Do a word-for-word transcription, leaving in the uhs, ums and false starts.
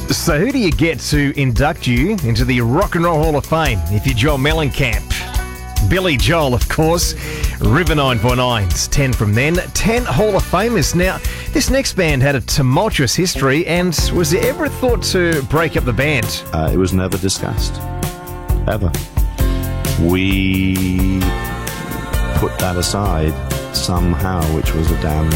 So who do you get to induct you into the Rock and Roll Hall of Fame if you're Joel Mellencamp? Billy Joel, of course. River nine four nine's ten from then. ten Hall of Famers. Now, this next band had a tumultuous history, and was there ever a thought to break up the band? Uh, it was never discussed. Ever. We put that aside somehow, which was a damn